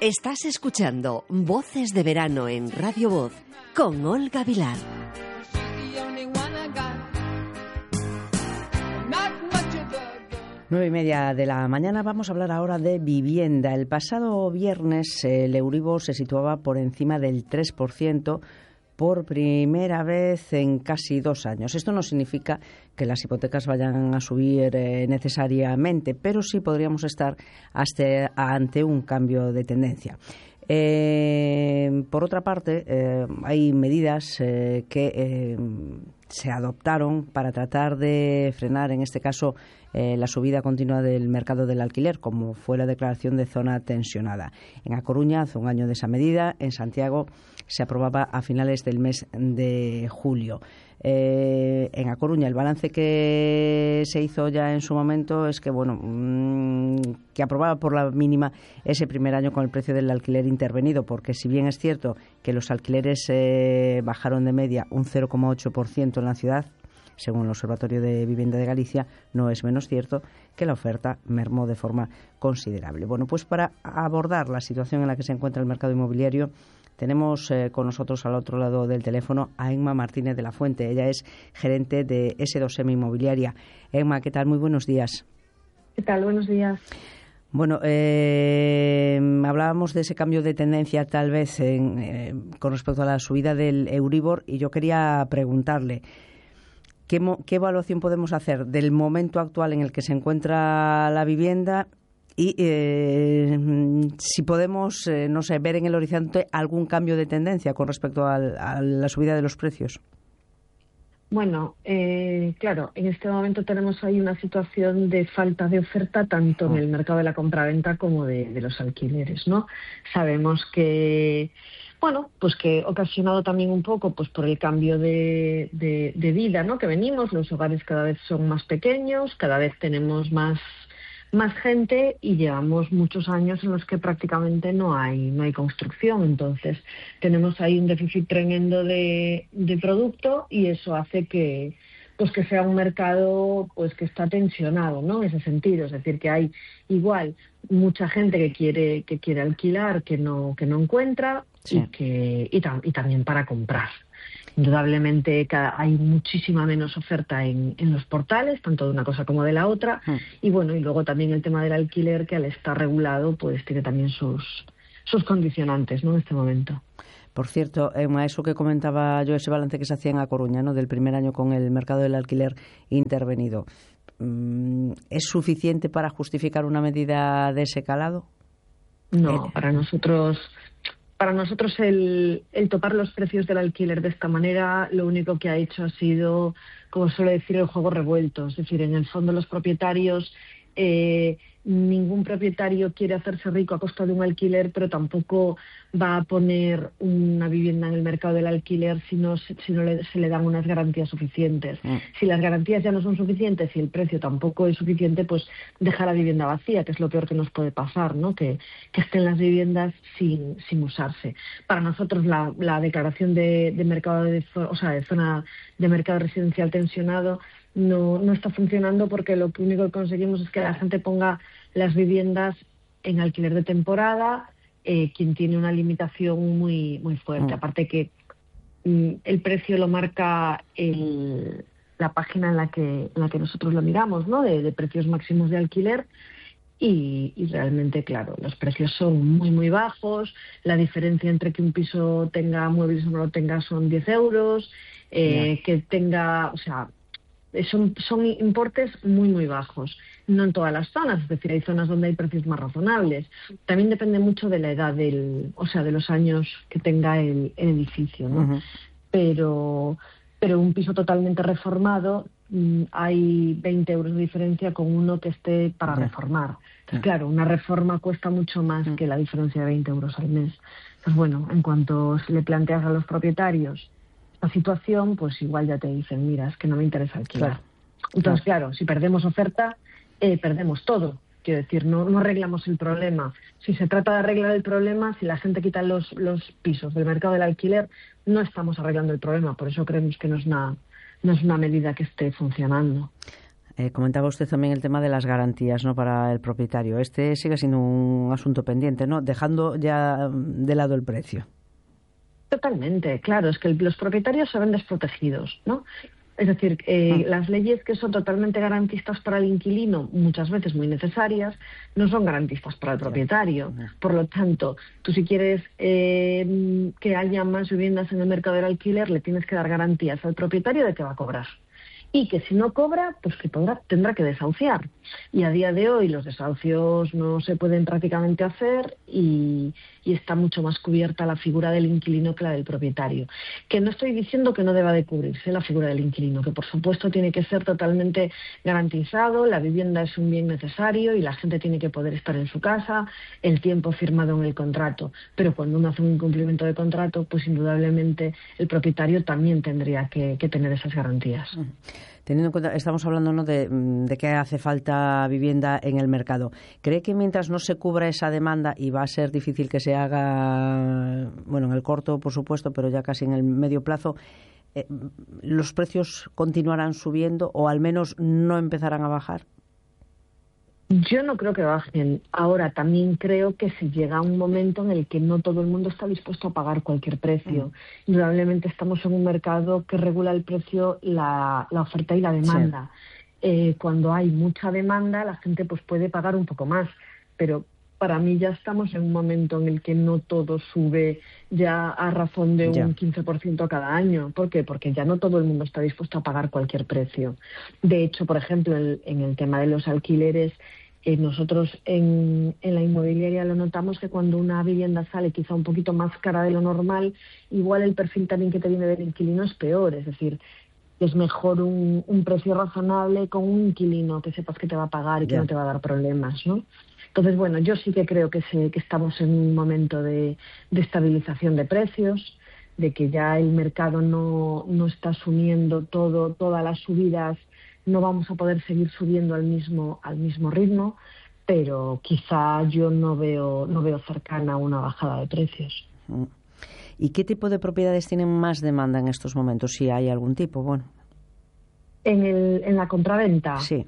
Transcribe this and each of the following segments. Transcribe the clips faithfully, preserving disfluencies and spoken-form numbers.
Estás escuchando Voces de Verano en Radio Voz con Olga Vilar. Nueve y media de la mañana. Vamos a hablar ahora de vivienda. El pasado viernes el Euribor se situaba por encima del tres por ciento por primera vez en casi dos años. Esto no significa que las hipotecas vayan a subir eh, necesariamente, pero sí podríamos estar hasta ante un cambio de tendencia. Eh, por otra parte, eh, hay medidas eh, que eh, se adoptaron para tratar de frenar, en este caso, eh, la subida continua del mercado del alquiler, como fue la declaración de zona tensionada. En A Coruña, hace un año de esa medida, en Santiago se aprobaba a finales del mes de julio. Eh, en A Coruña, el balance que se hizo ya en su momento es que, bueno, mmm, que aprobaba por la mínima ese primer año con el precio del alquiler intervenido, porque si bien es cierto que los alquileres eh, bajaron de media un cero coma ocho por ciento en la ciudad, según el Observatorio de Vivienda de Galicia, no es menos cierto que la oferta mermó de forma considerable. Bueno, pues para abordar la situación en la que se encuentra el mercado inmobiliario, tenemos eh, con nosotros al otro lado del teléfono a Emma Martínez de la Fuente. Ella es gerente de ese dos eme Inmobiliaria. Emma, ¿qué tal? Muy buenos días. ¿Qué tal? Buenos días. Bueno, eh, hablábamos de ese cambio de tendencia tal vez en, eh, con respecto a la subida del Euribor, y yo quería preguntarle ¿qué, qué evaluación podemos hacer del momento actual en el que se encuentra la vivienda y eh, si podemos, eh, no sé, ver en el horizonte algún cambio de tendencia con respecto al, a la subida de los precios. Bueno, eh, claro, en este momento tenemos ahí una situación de falta de oferta tanto en el mercado de la compraventa como de, de los alquileres, ¿no? Sabemos que, bueno, pues que ocasionado también un poco pues por el cambio de, de, de vida, ¿no? Que venimos, los hogares cada vez son más pequeños, cada vez tenemos más más gente y llevamos muchos años en los que prácticamente no hay no hay construcción. Entonces tenemos ahí un déficit tremendo de, de producto y eso hace que pues que sea un mercado pues que está tensionado, ¿no? En ese sentido, es decir, que hay igual mucha gente que quiere que quiere alquilar que no que no encuentra, sí. y que y, tam, y también para comprar. Indudablemente hay muchísima menos oferta en, en los portales, tanto de una cosa como de la otra. Mm. Y bueno, y luego también el tema del alquiler, que al estar regulado, pues tiene también sus, sus condicionantes, ¿no? En este momento. Por cierto, Emma, eso que comentaba yo, ese balance que se hacía en A Coruña, ¿no? Del primer año con el mercado del alquiler intervenido, ¿es suficiente para justificar una medida de ese calado? No, para nosotros... Para nosotros el, el topar los precios del alquiler de esta manera lo único que ha hecho ha sido, como suele decir, el juego revuelto. Es decir, en el fondo los propietarios, eh, ningún propietario quiere hacerse rico a costa de un alquiler, pero tampoco va a poner una vivienda en el mercado del alquiler si no, si no le, se le dan unas garantías suficientes. Mm. Si las garantías ya no son suficientes y el precio tampoco es suficiente, pues deja la vivienda vacía, que es lo peor que nos puede pasar, ¿no? Que, que estén las viviendas sin, sin usarse. Para nosotros la, la declaración de, de mercado de, o sea, de zona de mercado residencial tensionado no, no está funcionando, porque lo único que conseguimos es que la gente ponga las viviendas en alquiler de temporada, eh, quien tiene una limitación muy muy fuerte. Mm. Aparte que mm, el precio lo marca el, la página en la que en la que nosotros lo miramos, ¿no? De, de precios máximos de alquiler. Y, y realmente, claro, los precios son muy, muy bajos. La diferencia entre que un piso tenga muebles o no lo tenga son diez euros. Eh, yeah. Que tenga, o sea, son, son importes muy, muy bajos. No en todas las zonas, es decir, hay zonas donde hay precios más razonables. También depende mucho de la edad del, o sea, de los años que tenga el, el edificio, ¿no? Uh-huh. Pero, pero un piso totalmente reformado, hay veinte euros de diferencia con uno que esté para yeah. reformar. Entonces, yeah. claro, una reforma cuesta mucho más yeah. que la diferencia de veinte euros al mes. Entonces, bueno, en cuanto le planteas a los propietarios la situación, pues igual ya te dicen, mira, es que no me interesa alquilar. Claro. Entonces, claro, si perdemos oferta, eh, perdemos todo. Quiero decir, no, no arreglamos el problema. Si se trata de arreglar el problema, si la gente quita los, los pisos del mercado del alquiler, no estamos arreglando el problema. Por eso creemos que no es una, no es una medida que esté funcionando. Eh, comentaba usted también el tema de las garantías, ¿no?, para el propietario. Este sigue siendo un asunto pendiente, ¿no?, dejando ya de lado el precio. Totalmente, claro, es que los propietarios se ven desprotegidos, ¿no? Es decir, eh, ah. las leyes que son totalmente garantistas para el inquilino, muchas veces muy necesarias, no son garantistas para el propietario. Por lo tanto, tú si quieres eh, que haya más viviendas en el mercado del alquiler, le tienes que dar garantías al propietario de que va a cobrar. Y que si no cobra, pues que podrá, tendrá que desahuciar. Y a día de hoy los desahucios no se pueden prácticamente hacer y, y está mucho más cubierta la figura del inquilino que la del propietario. Que no estoy diciendo que no deba de cubrirse la figura del inquilino, que por supuesto tiene que ser totalmente garantizado, la vivienda es un bien necesario y la gente tiene que poder estar en su casa el tiempo firmado en el contrato. Pero cuando uno hace un incumplimiento de contrato, pues indudablemente el propietario también tendría que, que tener esas garantías. Uh-huh. Teniendo en cuenta, estamos hablando, ¿no?, de, de que hace falta vivienda en el mercado. ¿Cree que mientras no se cubra esa demanda, y va a ser difícil que se haga, bueno, en el corto, por supuesto, pero ya casi en el medio plazo, eh, los precios continuarán subiendo o al menos no empezarán a bajar? Yo no creo que bajen. Ahora, también creo que se llega a un momento en el que no todo el mundo está dispuesto a pagar cualquier precio. Mm. Indudablemente estamos en un mercado que regula el precio, la, la oferta y la demanda. Sí. Eh, cuando hay mucha demanda, la gente pues puede pagar un poco más, pero para mí ya estamos en un momento en el que no todo sube ya a razón de un quince por ciento cada año. ¿Por qué? Porque ya no todo el mundo está dispuesto a pagar cualquier precio. De hecho, por ejemplo, en, en el tema de los alquileres, eh, nosotros en, en la inmobiliaria lo notamos que cuando una vivienda sale quizá un poquito más cara de lo normal, igual el perfil también que te viene del inquilino es peor. Es decir, es mejor un, un precio razonable con un inquilino que sepas que te va a pagar y que yeah. no te va a dar problemas, ¿no? Entonces, bueno, yo sí que creo que, se, que estamos en un momento de, de estabilización de precios, de que ya el mercado no, no está asumiendo todo, todas las subidas, no vamos a poder seguir subiendo al mismo, al mismo ritmo, pero quizá yo no veo, no veo cercana una bajada de precios. ¿Y qué tipo de propiedades tienen más demanda en estos momentos? Si hay algún tipo, bueno. En, el, en la compraventa. Sí.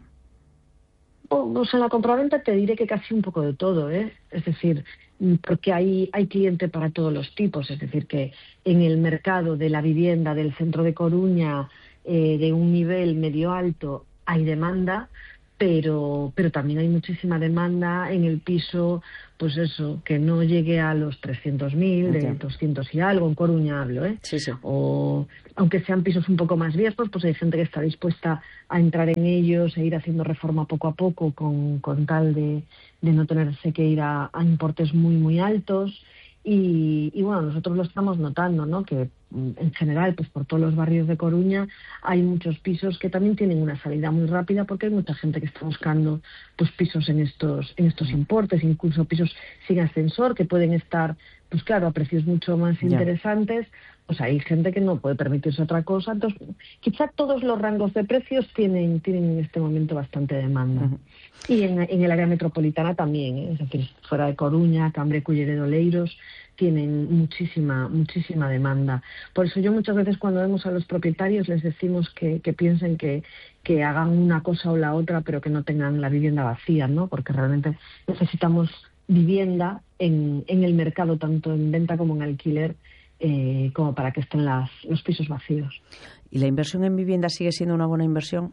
O, o sea, en la compraventa te diré que casi un poco de todo, ¿eh? Es decir, porque hay, hay cliente para todos los tipos. Es decir, que en el mercado de la vivienda del centro de Coruña, eh, de un nivel medio alto, hay demanda, pero pero también hay muchísima demanda en el piso, pues eso, que no llegue a los trescientos mil, de doscientos y algo, en Coruña hablo, ¿eh? Sí, sí. O aunque sean pisos un poco más viejos, pues hay gente que está dispuesta a entrar en ellos e ir haciendo reforma poco a poco con, con tal de, de no tenerse que ir a, a importes muy, muy altos. Y, y bueno, nosotros lo estamos notando, ¿no?, que en general, pues por todos los barrios de Coruña hay muchos pisos que también tienen una salida muy rápida porque hay mucha gente que está buscando pues pisos en estos en estos importes, incluso pisos sin ascensor que pueden estar, pues claro, a precios mucho más yeah. interesantes. Pues hay gente que no puede permitirse otra cosa. Entonces, quizá todos los rangos de precios tienen tienen en este momento bastante demanda. Uh-huh. Y en, en el área metropolitana también, ¿eh? Es decir, fuera de Coruña, Cambre, Culleredo, Oleiros, tienen muchísima muchísima demanda. Por eso yo muchas veces cuando vemos a los propietarios les decimos que, que piensen que, que hagan una cosa o la otra, pero que no tengan la vivienda vacía, ¿no? Porque realmente necesitamos vivienda en, en el mercado, tanto en venta como en alquiler, eh, como para que estén las, los pisos vacíos. ¿Y la inversión en vivienda sigue siendo una buena inversión?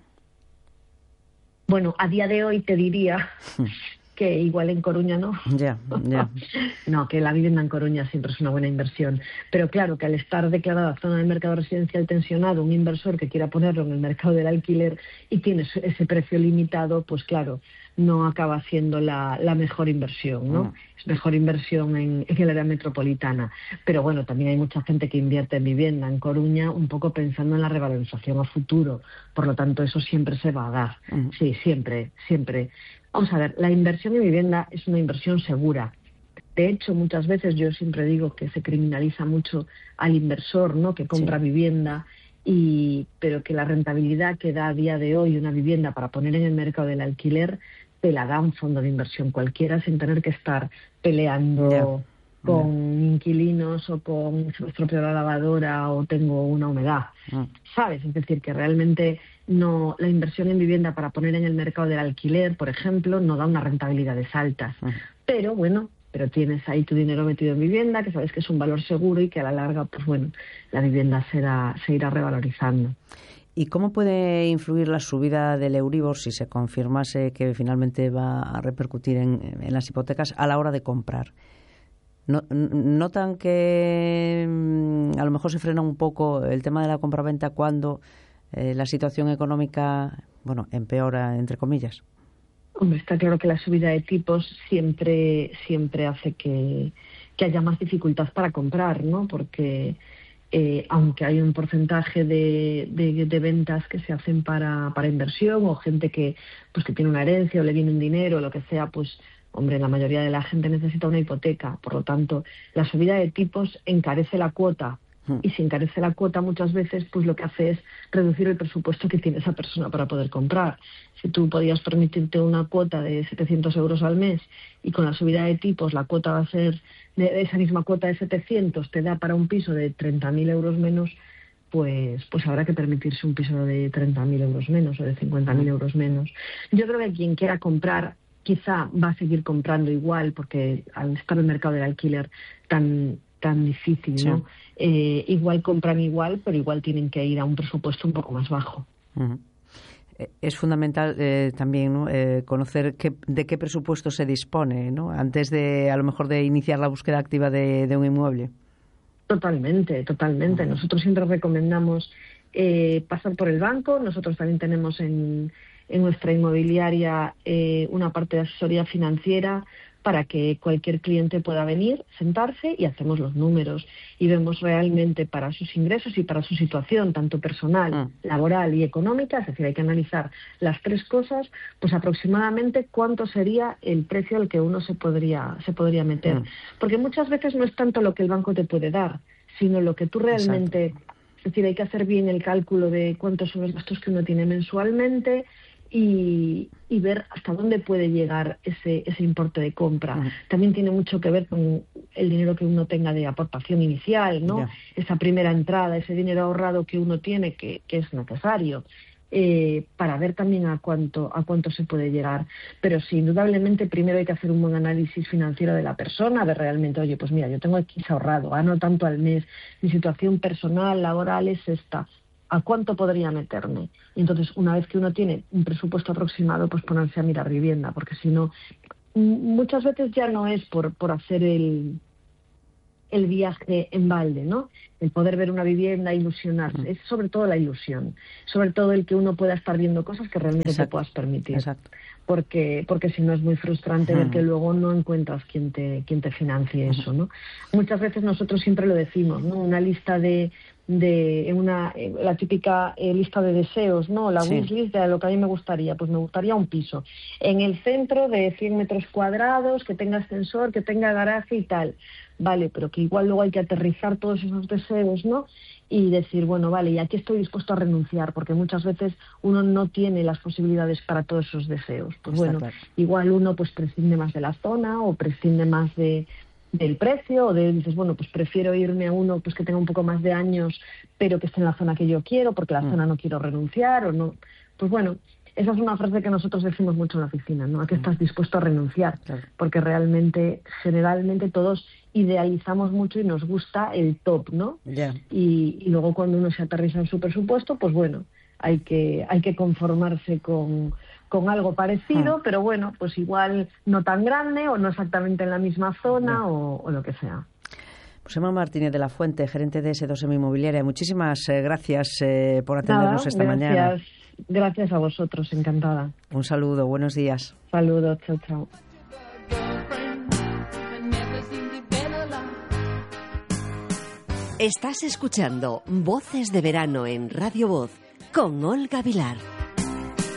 Bueno, a día de hoy te diría que igual en Coruña no. Ya, ya. No, que la vivienda en Coruña siempre es una buena inversión. Pero claro, que al estar declarada zona del mercado residencial tensionado, un inversor que quiera ponerlo en el mercado del alquiler y tiene ese precio limitado, pues claro, no acaba siendo la, la mejor inversión, ¿no? Mm. Es mejor inversión en, en el área metropolitana. Pero bueno, también hay mucha gente que invierte en vivienda en Coruña un poco pensando en la revalorización a futuro. Por lo tanto, eso siempre se va a dar. Mm. Sí, siempre, siempre. Vamos a ver, la inversión en vivienda es una inversión segura. De hecho, muchas veces yo siempre digo que se criminaliza mucho al inversor, ¿no?, que compra sí. vivienda, y pero que la rentabilidad que da a día de hoy una vivienda para poner en el mercado del alquiler te la da un fondo de inversión cualquiera sin tener que estar peleando yeah. con mm. inquilinos o con se me estropeó la lavadora o tengo una humedad, mm. ¿sabes? Es decir, que realmente no la inversión en vivienda para poner en el mercado del alquiler, por ejemplo, no da unas rentabilidades altas. Mm. Pero bueno, pero tienes ahí tu dinero metido en vivienda, que sabes que es un valor seguro y que a la larga, pues bueno, la vivienda será, se irá revalorizando. ¿Y cómo puede influir la subida del Euribor si se confirmase que finalmente va a repercutir en, en las hipotecas a la hora de comprar? ¿Notan que a lo mejor se frena un poco el tema de la compraventa cuando eh, la situación económica, bueno, empeora, entre comillas? Hombre, está claro que la subida de tipos siempre siempre hace que, que haya más dificultad para comprar, ¿no? Porque eh, aunque hay un porcentaje de, de, de ventas que se hacen para, para inversión o gente que pues que tiene una herencia o le viene un dinero o lo que sea, pues hombre, la mayoría de la gente necesita una hipoteca. Por lo tanto, la subida de tipos encarece la cuota. Y si encarece la cuota muchas veces, pues lo que hace es reducir el presupuesto que tiene esa persona para poder comprar. Si tú podías permitirte una cuota de setecientos euros al mes y con la subida de tipos la cuota va a ser, de esa misma cuota de setecientos te da para un piso de treinta mil euros menos, pues pues habrá que permitirse un piso de treinta mil euros menos o de cincuenta mil euros menos. Yo creo que quien quiera comprar quizá va a seguir comprando igual, porque al estar el mercado del alquiler tan tan difícil, ¿no? Sí. Eh, igual compran igual, pero igual tienen que ir a un presupuesto un poco más bajo. Uh-huh. Es fundamental eh, también, ¿no? eh, conocer qué, de qué presupuesto se dispone, ¿no? Antes de, a lo mejor, de iniciar la búsqueda activa de, de un inmueble. Totalmente, totalmente. Uh-huh. Nosotros siempre recomendamos eh, pasar por el banco. Nosotros también tenemos en, en nuestra inmobiliaria eh, una parte de asesoría financiera para que cualquier cliente pueda venir, sentarse y hacemos los números y vemos realmente para sus ingresos y para su situación, tanto personal, ah. laboral y económica, es decir, hay que analizar las tres cosas, pues aproximadamente cuánto sería el precio al que uno se podría, se podría meter. Ah. Porque muchas veces no es tanto lo que el banco te puede dar, sino lo que tú realmente... Exacto. Es decir, hay que hacer bien el cálculo de cuántos son los gastos que uno tiene mensualmente, Y, y ver hasta dónde puede llegar ese ese importe de compra. Uh-huh. También tiene mucho que ver con el dinero que uno tenga de aportación inicial, ¿no? Yeah. Esa primera entrada, ese dinero ahorrado que uno tiene que, que es necesario, eh, para ver también a cuánto a cuánto se puede llegar. Pero sí, indudablemente primero hay que hacer un buen análisis financiero de la persona, ver realmente, oye, pues mira, yo tengo X ahorrado, gano tanto al mes, mi situación personal, laboral es esta, ¿a cuánto podría meterme? Y entonces, una vez que uno tiene un presupuesto aproximado, pues ponerse a mirar vivienda, porque si no, muchas veces ya no es por, por hacer el, el viaje en balde, ¿no? El poder ver una vivienda, ilusionarse, es sobre todo la ilusión, sobre todo el que uno pueda estar viendo cosas que realmente Exacto. te puedas permitir. Exacto. Porque porque si no es muy frustrante uh-huh. ver que luego no encuentras quien te quien te financie uh-huh. eso, ¿no? Muchas veces nosotros siempre lo decimos, ¿no? Una lista de de una la típica eh, lista de deseos, ¿no? La sí. wishlist de lo que a mí me gustaría, pues me gustaría un piso en el centro de cien metros cuadrados, que tenga ascensor, que tenga garaje y tal. Vale, pero que igual luego hay que aterrizar todos esos deseos, ¿no? Y decir, bueno, vale, y aquí estoy dispuesto a renunciar, porque muchas veces uno no tiene las posibilidades para todos esos deseos. Pues Está bueno, claro. igual uno pues prescinde más de la zona o prescinde más de del precio, o de dices, bueno, pues prefiero irme a uno pues que tenga un poco más de años, pero que esté en la zona que yo quiero, porque la mm. zona no quiero renunciar, o no. Pues bueno, esa es una frase que nosotros decimos mucho en la oficina, ¿no? ¿A qué estás dispuesto a renunciar? Claro. Porque realmente, generalmente todos idealizamos mucho y nos gusta el top, ¿no? Yeah. Y, y luego cuando uno se aterriza en su presupuesto, pues bueno, hay que hay que conformarse con con algo parecido, mm. pero bueno, pues igual no tan grande o no exactamente en la misma zona yeah. o, o lo que sea. Pues Emma Martínez de la Fuente, gerente de ese dos eme Inmobiliaria, muchísimas eh, gracias eh, por atendernos Nada, esta gracias. mañana. Gracias a vosotros, encantada. Un saludo, buenos días. Saludos, chao, chao. Estás escuchando Voces de Verano en Radio Voz con Olga Vilar.